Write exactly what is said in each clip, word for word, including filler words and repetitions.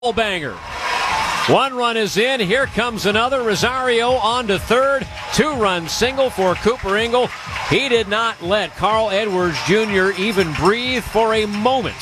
Banger. One run is in. Here comes another. Rosario on to third. Two-run single for Cooper Ingle. He did not let Carl Edwards Junior even breathe for a moment.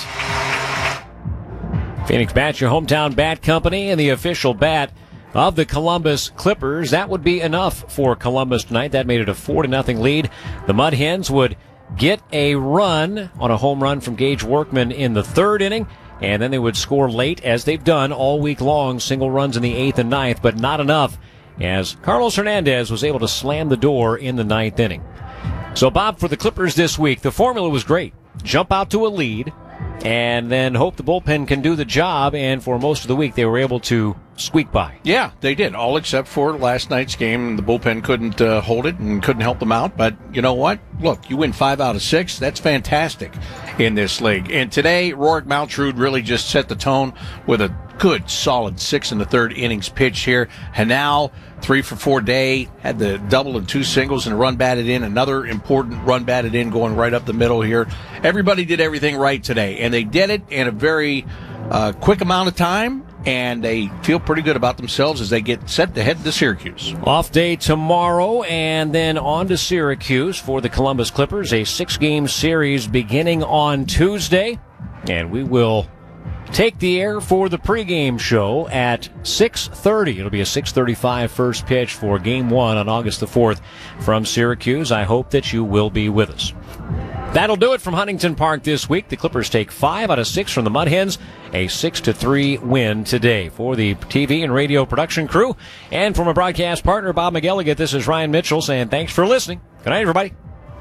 Phoenix Bats, your hometown bat company, and the official bat of the Columbus Clippers. That would be enough for Columbus tonight. That made it a four to nothing lead. The Mud Hens would get a run on a home run from Gage Workman in the third inning. And then they would score late, as they've done all week long, single runs in the eighth and ninth, but not enough, as Carlos Hernandez was able to slam the door in the ninth inning. So, Bob, for the Clippers this week, the formula was great. Jump out to a lead, and then hope the bullpen can do the job, and for most of the week, they were able to squeak by. Yeah, they did, all except for last night's game. The bullpen couldn't uh, hold it and couldn't help them out, but you know what? Look, you win five out of six. That's fantastic in this league. And today, Rorik Maltrud really just set the tone with a good, solid six and the third innings pitch here. Hanau, three for four day, had the double and two singles and a run batted in. Another important run batted in going right up the middle here. Everybody did everything right today, and they did it in a very uh, quick amount of time. And they feel pretty good about themselves as they get set to head to Syracuse. Off day tomorrow, and then on to Syracuse for the Columbus Clippers. A six-game series beginning on Tuesday. And we will take the air for the pregame show at six thirty. It'll be a six thirty-five first pitch for Game one on August the fourth from Syracuse. I hope that you will be with us. That'll do it from Huntington Park this week. The Clippers take five out of six from the Mud Hens. A six to three win today. For the T V and radio production crew and from a broadcast partner, Bob McElligott, this is Ryan Mitchell saying thanks for listening. Good night, everybody.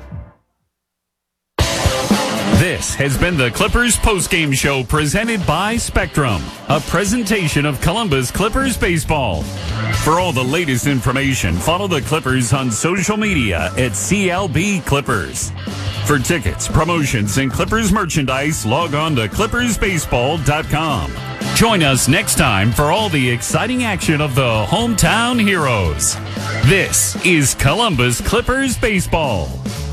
This has been the Clippers postgame show presented by Spectrum, a presentation of Columbus Clippers baseball. For all the latest information, follow the Clippers on social media at C L B Clippers. For tickets, promotions, and Clippers merchandise, log on to clippers baseball dot com. Join us next time for all the exciting action of the hometown heroes. This is Columbus Clippers baseball.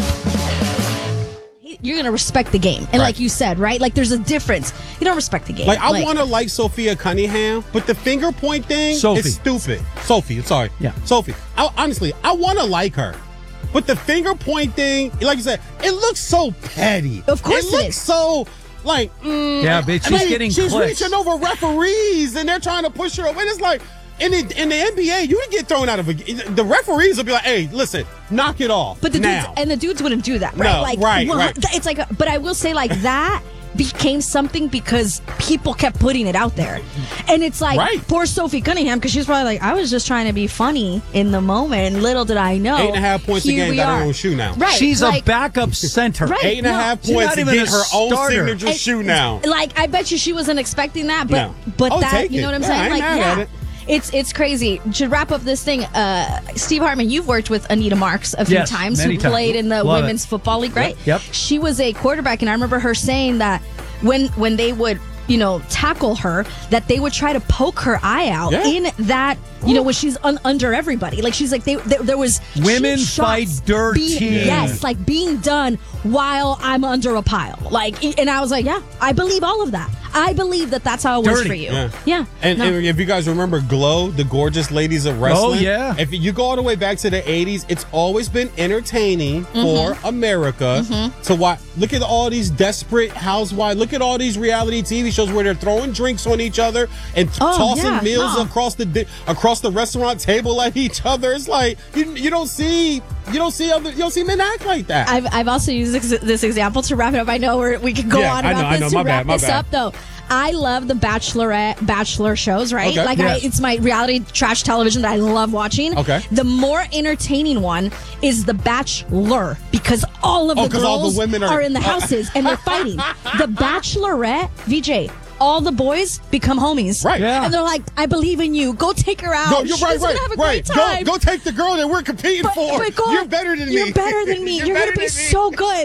You're going to respect the game. And right. Like you said, right? Like there's a difference. You don't respect the game. Like I like, want to like Sophia Cunningham, but the finger point thing Sophie. is stupid. Sophie, sorry. Yeah. Sophie. I, honestly, I want to like her. But the finger point thing, like you said, it looks so petty. Of course it, it looks is. so like mm, yeah, but she's like, getting she's clicks. reaching over referees and they're trying to push her away. And it's like in the in the N B A, you would get thrown out of a, the referees will be like, "Hey, listen, knock it off." But the now. dudes and the dudes wouldn't do that, right? No, like right, well, right. It's like, a, but I will say like that became something because people kept putting it out there, and it's like right. poor Sophie Cunningham because she's probably like, I was just trying to be funny in the moment. Little did I know, eight and a half points a game got her own shoe now. Right, she's like, a backup center. Right, eight and a no, half points to get her own starter. signature and, shoe now. Like I bet you she wasn't expecting that, but no. but oh, that you it. know what I'm yeah, saying? I ain't Like mad yeah. at it. It's it's crazy. To wrap up this thing, uh, Steve Hartman, you've worked with Anita Marks a few yes, times, who many times. played in the Love Women's it. Football League, right? Yep. She was a quarterback, and I remember her saying that when when they would, you know, tackle her, that they would try to poke her eye out yeah. in that, you know, when she's un- under everybody. Like she's like, they, they, there was women cheap fight shots dirty. being- Yes, like being done while I'm under a pile. Like, and I was like, yeah, I believe all of that. I believe that that's how it works Dirty. for you. Yeah. yeah. And, No. and if you guys remember Glow, the gorgeous ladies of wrestling. Oh, yeah. If you go all the way back to the eighties, it's always been entertaining Mm-hmm. for America mm-hmm. to watch. Look at all these desperate housewives. Look at all these reality T V shows where they're throwing drinks on each other and t- Oh, tossing yeah, meals no. across the di- across the restaurant table at each other. It's like you, you don't see you don't see other you don't see men act like that. I've I've also used this, this example to wrap it up. I know we're, we can go Yeah, on I about know, I this know. to My wrap bad, my this bad. up though. I love the Bachelorette, Bachelor shows, right? Okay. Like, Yes. I, it's my reality trash television that I love watching. Okay. The more entertaining one is the Bachelor because all of Oh, the 'cause all the girls women are- are in the houses and they're fighting. The Bachelorette, V J, all the boys become homies. Right. Yeah. And they're like, I believe in you. Go take her out. Go, you're She's right, gonna right, have a right. great time. Go, go take the girl that we're coming But- for. but go- You're better than me. You're better than me. You're You're, better gonna be than me. so good.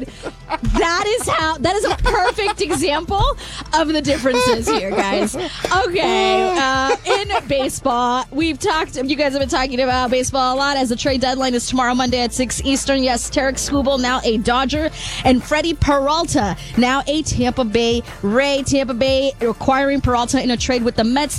That is how. That is a perfect example of the differences here, guys. Okay, uh, in baseball, we've talked. You guys have been talking about baseball a lot. As the trade deadline is tomorrow, Monday at six Eastern. Yes, Tarek Skubal, now a Dodger, and Freddie Peralta, now a Tampa Bay Ray. Tampa Bay acquiring Peralta in a trade with the Mets.